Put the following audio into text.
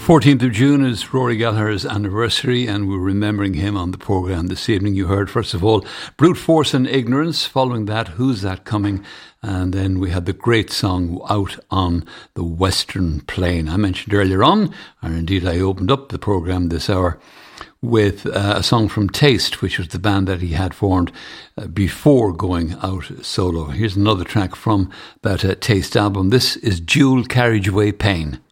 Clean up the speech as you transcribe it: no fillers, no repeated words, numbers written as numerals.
14th of June is Rory Gallagher's anniversary, and we're remembering him on the programme this evening. You heard, first of all, Brute Force and Ignorance. Following that, Who's That Coming? And then we had the great song Out on the Western Plain. I mentioned earlier on, and indeed I opened up the programme this hour with a song from Taste, which was the band that he had formed before going out solo. Here's another track from that Taste album. This is Dual Carriageway Pain.